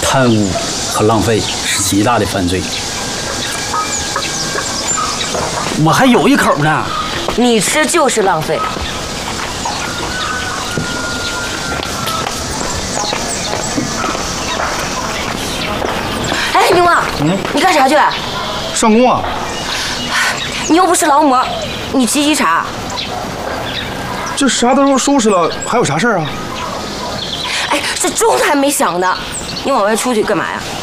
贪污和浪费是极大的犯罪。我还有一口呢。 你吃就是浪费。哎，明光，你干啥去？ 上工啊。 你又不是劳模，你急啥？ 这啥都收拾了，还有啥事儿啊？ 哎，这钟还没响呢，你往外出去干嘛呀？